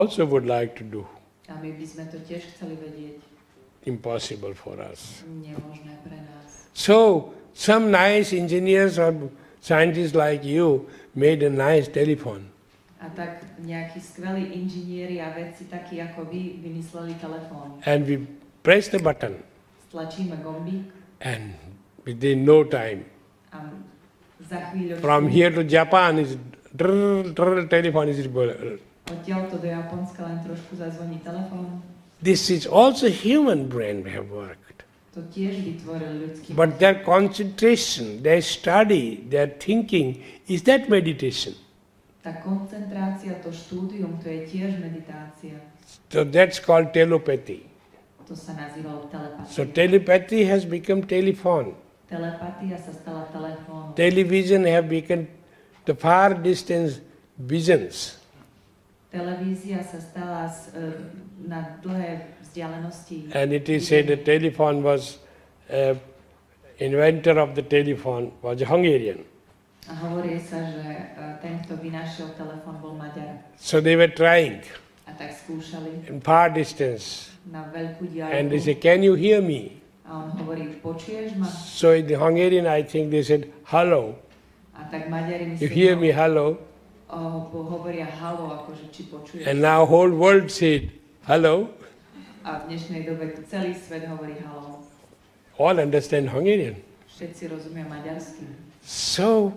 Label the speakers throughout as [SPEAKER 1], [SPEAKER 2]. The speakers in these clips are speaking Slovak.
[SPEAKER 1] also would like to do.
[SPEAKER 2] A my by sme to tiež chceli vedieť.
[SPEAKER 1] Impossible for us.
[SPEAKER 2] Nemožné pre nás.
[SPEAKER 1] So, some nice engineers or scientists like you made a nice telephone.
[SPEAKER 2] A tak nejakí skvelí inžinieri a vedci takí ako vy vymysleli telefón.
[SPEAKER 1] And we press the button.
[SPEAKER 2] Stlačíme gombík.
[SPEAKER 1] And within no time,
[SPEAKER 2] A za chvíľu.
[SPEAKER 1] from here to Japan is telephone is.
[SPEAKER 2] Odtiaľto do Japonska len trošku zazvoní telefón.
[SPEAKER 1] This is also human brain have worked.
[SPEAKER 2] To tiež vytvoril ľudský.
[SPEAKER 1] But their concentration, their study, their thinking, is that meditation?
[SPEAKER 2] Tá koncentrácia, to štúdium, to je tiež meditácia.
[SPEAKER 1] So that's called telepathy.
[SPEAKER 2] To sa nazývalo telepatia.
[SPEAKER 1] So telepathy has become telephone.
[SPEAKER 2] Telepatia sa stala telefón.
[SPEAKER 1] Television have become the far distance visions.
[SPEAKER 2] Televízia sa stala na dlhé vzdialenosti.
[SPEAKER 1] And it is said the telephone was, inventor of the telephone was a Hungarian.
[SPEAKER 2] A hovorí sa, že ten, kto vynašiel telefón, bol Maďar.
[SPEAKER 1] So they were trying
[SPEAKER 2] A tak skúšali
[SPEAKER 1] in far distance.
[SPEAKER 2] na veľkú
[SPEAKER 1] And they
[SPEAKER 2] diaľku.
[SPEAKER 1] say, can you hear me?
[SPEAKER 2] A on hovorí, počuješ ma?
[SPEAKER 1] So in the Hungarian, I think they said, hello.
[SPEAKER 2] A tak Maďari
[SPEAKER 1] You hear me, hello.
[SPEAKER 2] hovoria halo, akože či počuješ.
[SPEAKER 1] And now whole world said, hello.
[SPEAKER 2] A v dnešnej dobe celý svet hovorí halo.
[SPEAKER 1] All understand Hungarian.
[SPEAKER 2] Všetci rozumia maďarsky.
[SPEAKER 1] So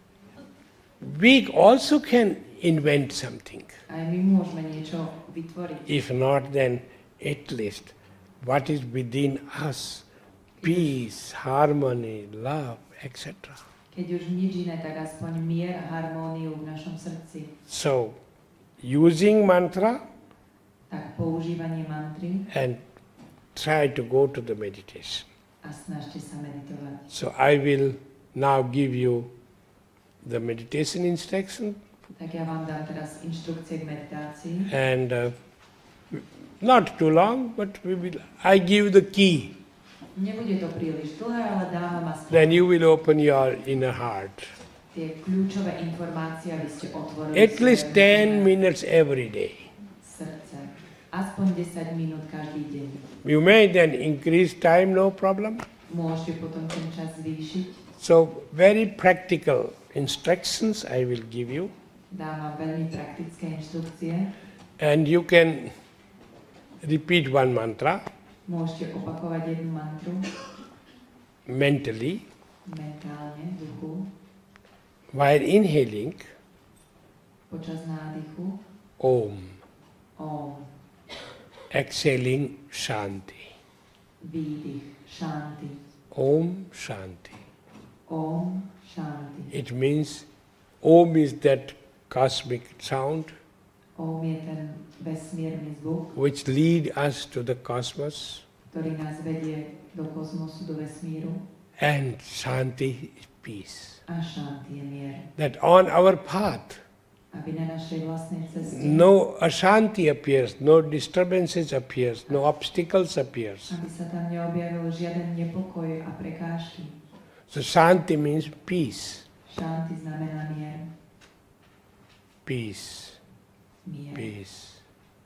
[SPEAKER 1] we also can invent something.
[SPEAKER 2] Aj my môžeme niečo vytvoriť.
[SPEAKER 1] If not, then at least what is within us, peace, harmony, love, etc.
[SPEAKER 2] Keď už nič iné, tak aspoň mier a harmóniu v našom srdci.
[SPEAKER 1] So, using mantra
[SPEAKER 2] Tak používanie mantry
[SPEAKER 1] and try to go to the meditation.
[SPEAKER 2] a snažte sa meditovať.
[SPEAKER 1] So I will now give you the meditation instruction
[SPEAKER 2] Tak ja vám dám teraz inštrukcie k meditácii.
[SPEAKER 1] and not too long, but I give the key.
[SPEAKER 2] Nebude to príliš dlhé, ale dám vám aspoň
[SPEAKER 1] Then you will open your inner heart.
[SPEAKER 2] tie kľúčové informácie, aby ste otvorili
[SPEAKER 1] At least
[SPEAKER 2] svoje
[SPEAKER 1] 10 minutes every day.
[SPEAKER 2] srdce. Aspoň 10 minút každý deň.
[SPEAKER 1] You may then increase time, no problem.
[SPEAKER 2] Môžete potom ten čas zvýšiť.
[SPEAKER 1] So very practical instructions I will give you.
[SPEAKER 2] Dám vám veľmi praktické inštrukcie.
[SPEAKER 1] And you can repeat one mantra
[SPEAKER 2] Môžete opakovať jednu mantru
[SPEAKER 1] mentally
[SPEAKER 2] mentálne, v duchu,
[SPEAKER 1] while inhaling
[SPEAKER 2] počas nádychu.
[SPEAKER 1] Om,
[SPEAKER 2] Om.
[SPEAKER 1] exhaling Shanti.
[SPEAKER 2] Výdych. Shanti.
[SPEAKER 1] Om Shanti.
[SPEAKER 2] Om. Shanti.
[SPEAKER 1] It means Om is that cosmic sound
[SPEAKER 2] Om je ten vesmírny zvuk,
[SPEAKER 1] which lead us to the cosmos,
[SPEAKER 2] ktorý nás vedie do kozmosu, do vesmíru.
[SPEAKER 1] and Shanti is peace.
[SPEAKER 2] A Shanti je mier.
[SPEAKER 1] That on our path
[SPEAKER 2] Aby na našej vlastnej ceste
[SPEAKER 1] no Ashanti appears, no disturbances appears, no obstacles appears.
[SPEAKER 2] aby sa tam neobjavil žiaden nepokoj a prekážky.
[SPEAKER 1] So Shanti means peace.
[SPEAKER 2] Shanti znamená mier.
[SPEAKER 1] Peace.
[SPEAKER 2] Mier.
[SPEAKER 1] Peace.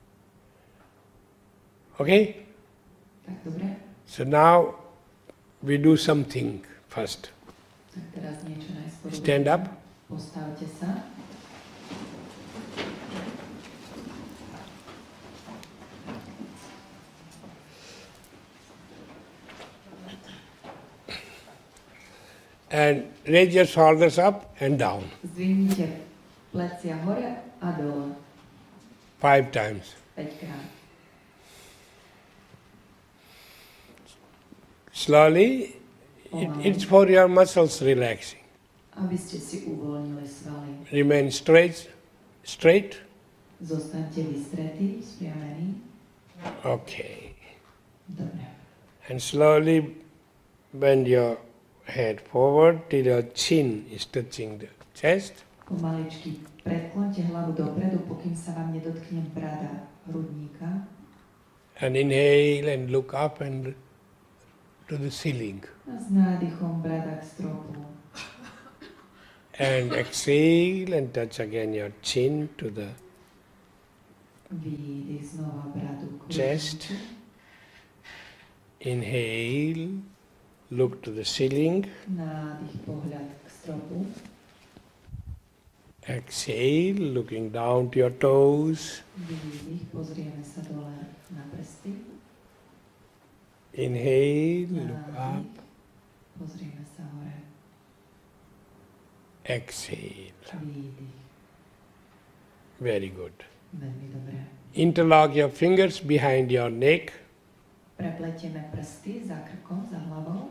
[SPEAKER 1] Okay?
[SPEAKER 2] Tak dobre?
[SPEAKER 1] So now we do something first.
[SPEAKER 2] Tak teraz niečo najskôr.
[SPEAKER 1] Stand up.
[SPEAKER 2] Postavte sa.
[SPEAKER 1] And raise your shoulders up and down.
[SPEAKER 2] Zdvihnite plecia hore a dole.
[SPEAKER 1] 5 times.
[SPEAKER 2] 5 krát.
[SPEAKER 1] Slowly, it's for your muscles relaxing.
[SPEAKER 2] Aby ste si uvoľnili svaly.
[SPEAKER 1] Remain straight.
[SPEAKER 2] Zostaňte vystretí, spriamení.
[SPEAKER 1] Okay.
[SPEAKER 2] Dobre.
[SPEAKER 1] And slowly bend your head forward till your chin is touching the chest.
[SPEAKER 2] Pomaličky predklonte hlavu dopredu, pokým sa vám nedotkne brada hrudníka.
[SPEAKER 1] And inhale and look up and to the ceiling.
[SPEAKER 2] A s nádychom brada k stropu.
[SPEAKER 1] And exhale and touch again your chin to the
[SPEAKER 2] Výdych znova bradu k
[SPEAKER 1] chest.
[SPEAKER 2] hrudníku.
[SPEAKER 1] Inhale, look to the ceiling.
[SPEAKER 2] Nádych, pohľad k stropu.
[SPEAKER 1] Exhale, looking down to your toes.
[SPEAKER 2] Výdych, pozrieme sa dole na prsty.
[SPEAKER 1] Inhale, look up.
[SPEAKER 2] Nádych, pozrieme sa hore.
[SPEAKER 1] Exhale.
[SPEAKER 2] Výdych.
[SPEAKER 1] Very good.
[SPEAKER 2] Veľmi dobré.
[SPEAKER 1] Interlock your fingers behind your neck.
[SPEAKER 2] Prepletieme prsty za krkom, za hlavou.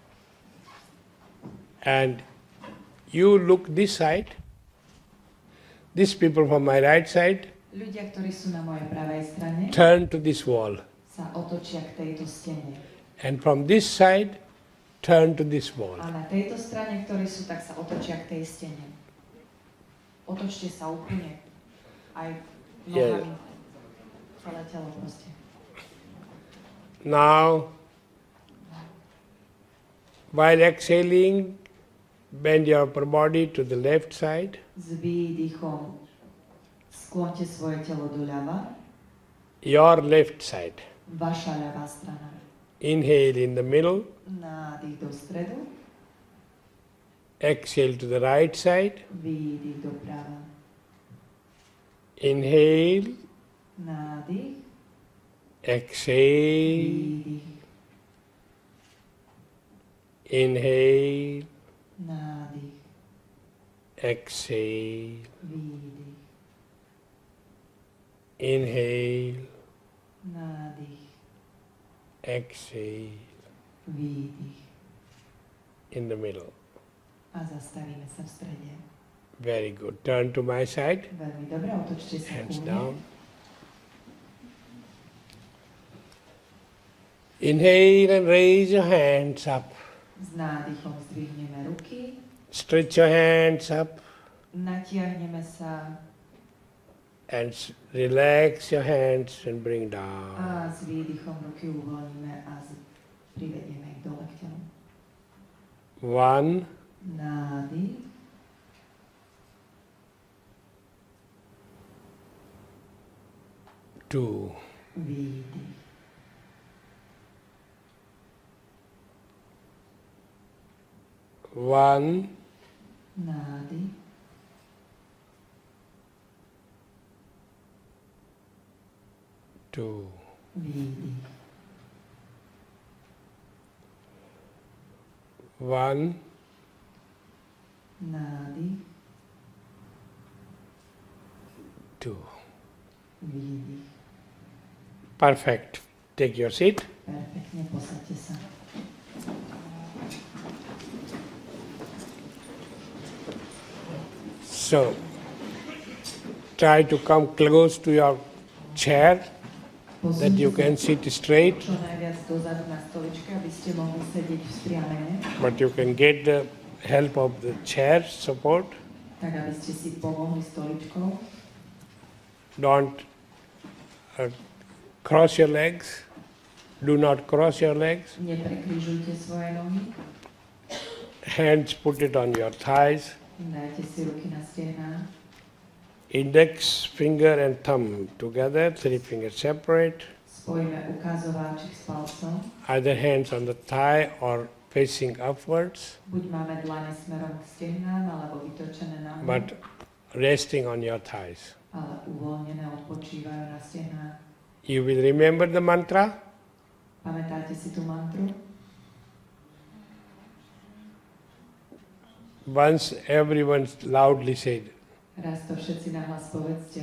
[SPEAKER 1] And you look this side. These people from my right side
[SPEAKER 2] Ľudia, ktorí sú na mojej pravej strane,
[SPEAKER 1] turn to this wall.
[SPEAKER 2] sa otočia k tejto stene.
[SPEAKER 1] And from this side, turn to this wall.
[SPEAKER 2] A na tejto strane, ktorí sú, tak sa otočia k tej stene. Otočte sa úplne. Aj nohami. Celé telo proste.
[SPEAKER 1] Now, while exhaling, bend your upper body to the left side.
[SPEAKER 2] S výdychom sklonte svoje telo doľava.
[SPEAKER 1] Your left side.
[SPEAKER 2] Vaša ľavá strana.
[SPEAKER 1] Inhale in the middle.
[SPEAKER 2] Nádych do stredu.
[SPEAKER 1] Exhale to the right side.
[SPEAKER 2] Výdych doprava.
[SPEAKER 1] Inhale.
[SPEAKER 2] Nádych.
[SPEAKER 1] Exhale.
[SPEAKER 2] Výdych.
[SPEAKER 1] Inhale.
[SPEAKER 2] Nádych.
[SPEAKER 1] Exhale.
[SPEAKER 2] Výdych.
[SPEAKER 1] Inhale.
[SPEAKER 2] Nádych.
[SPEAKER 1] Exhale.
[SPEAKER 2] Výdych.
[SPEAKER 1] In the middle.
[SPEAKER 2] A zastavíme sa v strede.
[SPEAKER 1] Very good. Turn to my side.
[SPEAKER 2] Veľmi dobre, otočte sa
[SPEAKER 1] Hands
[SPEAKER 2] ku mne.
[SPEAKER 1] down. Inhale and raise your hands up.
[SPEAKER 2] S nádychom zdvihneme ruky,
[SPEAKER 1] Stretch your hands up
[SPEAKER 2] natiahneme sa
[SPEAKER 1] and relax your hands and bring down.
[SPEAKER 2] a s výdychom ruky uvoľníme a privedieme ich dole k telu.
[SPEAKER 1] 1,
[SPEAKER 2] Nádych,
[SPEAKER 1] 2,
[SPEAKER 2] výdych.
[SPEAKER 1] 1,
[SPEAKER 2] Nádych,
[SPEAKER 1] 2,
[SPEAKER 2] výdych.
[SPEAKER 1] 1,
[SPEAKER 2] Nádych,
[SPEAKER 1] 2.
[SPEAKER 2] výdych.
[SPEAKER 1] Perfect. Take your seat.
[SPEAKER 2] Perfektne, posaďte sa.
[SPEAKER 1] So, try to come close to your chair that you can sit straight,
[SPEAKER 2] Čo najviac dozadu na stoličke, aby ste mohli sedieť vzpriamene,
[SPEAKER 1] but you can get the help of the chair support.
[SPEAKER 2] tak aby ste si pomohli stoličkou.
[SPEAKER 1] Don't cross your legs. Do not cross your legs.
[SPEAKER 2] Neprekrižujte svoje nohy.
[SPEAKER 1] Hands put it on your thighs.
[SPEAKER 2] Dajte si ruky na stehná.
[SPEAKER 1] Index finger and thumb together, 3 fingers separate.
[SPEAKER 2] Spojíme ukazováčik s palcom.
[SPEAKER 1] Either hands on the thigh or facing upwards,
[SPEAKER 2] Buď máme dlane smerom k stehnám, alebo vytočené na
[SPEAKER 1] but resting on your thighs.
[SPEAKER 2] ale uvoľnené odpočívajú na stehnách.
[SPEAKER 1] You will remember the mantra.
[SPEAKER 2] Pamätáte si tú mantru?
[SPEAKER 1] Once everyone loudly said,
[SPEAKER 2] Raz to všetci nahlas povedzte.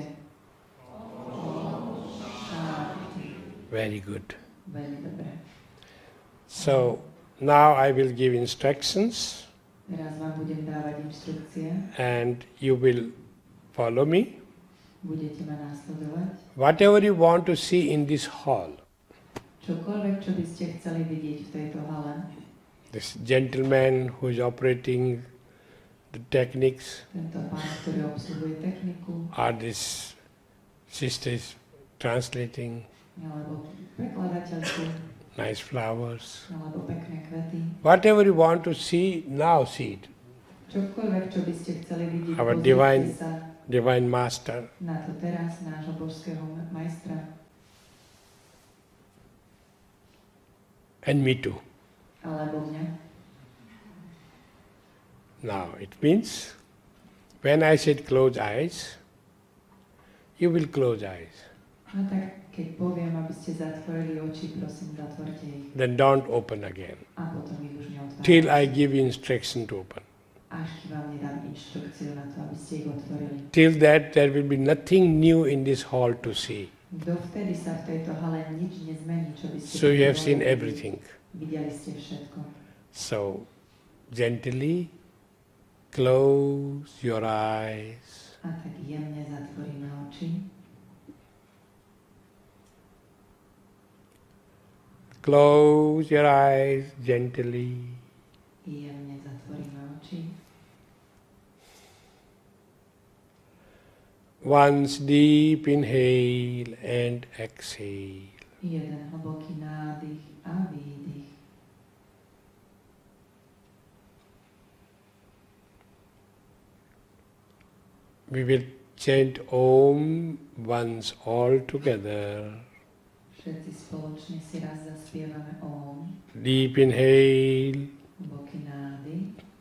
[SPEAKER 1] very good.
[SPEAKER 2] Veľmi dobre.
[SPEAKER 1] So now I will give instructions
[SPEAKER 2] Teraz vám budem dávať inštrukcie.
[SPEAKER 1] and you will follow me.
[SPEAKER 2] Budete ma následovať.
[SPEAKER 1] Whatever you want to see in this hall,
[SPEAKER 2] Čokoľvek, čo by ste chceli vidieť v tejto hale.
[SPEAKER 1] this gentleman who is operating the techniques,
[SPEAKER 2] Tento pán, ktorý obsluhuje techniku,
[SPEAKER 1] or this sister is translating
[SPEAKER 2] alebo prekladateľku,
[SPEAKER 1] nice flowers.
[SPEAKER 2] alebo pekné kvety.
[SPEAKER 1] Whatever you want to see, now see it.
[SPEAKER 2] Čokoľvek, čo by ste chceli vidieť,
[SPEAKER 1] Our
[SPEAKER 2] pozrite
[SPEAKER 1] divine-
[SPEAKER 2] sa
[SPEAKER 1] Divine Master.
[SPEAKER 2] Na to teraz nášho božského majstra.
[SPEAKER 1] And me too.
[SPEAKER 2] Alebo mňa.
[SPEAKER 1] Now, it means, when I said close eyes, you will close eyes.
[SPEAKER 2] No tak, keď poviem, aby ste zatvorili oči, prosím, zatvorte ich.
[SPEAKER 1] Then don't open again.
[SPEAKER 2] A potom ich už neotvárate.
[SPEAKER 1] Till I give you instruction to open.
[SPEAKER 2] Až kým vám nedám inštrukciu na to, aby ste ich otvorili.
[SPEAKER 1] Till that, there will be nothing new in this hall to see.
[SPEAKER 2] Dovtedy sa v tejto hale nič nezmení, čo by ste...
[SPEAKER 1] So you have seen everything.
[SPEAKER 2] Videli ste všetko.
[SPEAKER 1] So, gently close your eyes.
[SPEAKER 2] A tak jemne zatvoríme oči.
[SPEAKER 1] Close your eyes gently.
[SPEAKER 2] Jemne zatvoríme oči.
[SPEAKER 1] Once deep inhale and exhale.
[SPEAKER 2] Jeden hlboký nádych a výdych.
[SPEAKER 1] We will chant Om once all together.
[SPEAKER 2] Všetci spoločne si raz zaspievame Om.
[SPEAKER 1] Deep inhale
[SPEAKER 2] Hlboký nádych